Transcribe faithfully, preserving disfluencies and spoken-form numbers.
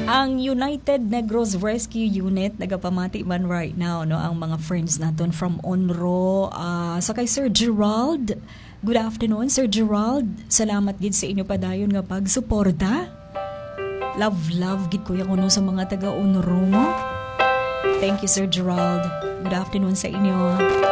Ang United Negros Rescue Unit nagapamati man right now no ang mga friends naton from Onro uh, sa kay Sir Gerald. Good afternoon Sir Gerald. Salamat gid sa inyo padayon nga pagsuporta. Love love gid kuya kuno sa mga taga Onro. Thank you Sir Gerald. Good afternoon sa inyo.